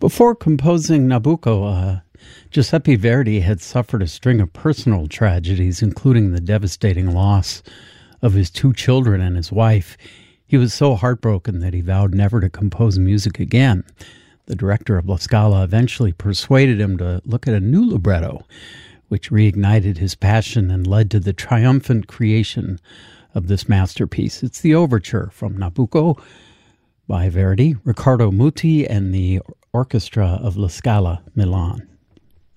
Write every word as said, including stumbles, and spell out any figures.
Before composing Nabucco, uh, Giuseppe Verdi had suffered a string of personal tragedies, including the devastating loss of his two children and his wife. He was so heartbroken that he vowed never to compose music again. The director of La Scala eventually persuaded him to look at a new libretto, which reignited his passion and led to the triumphant creation of this masterpiece. It's the overture from Nabucco by Verdi, Riccardo Muti, and the Orchestra of La Scala, Milan.